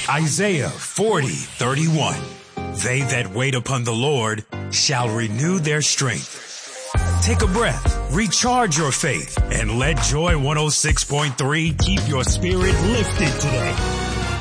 Isaiah 40:31. They that wait upon the Lord shall renew their strength. Take a breath, recharge your faith, and let Joy 106.3 keep your spirit lifted today.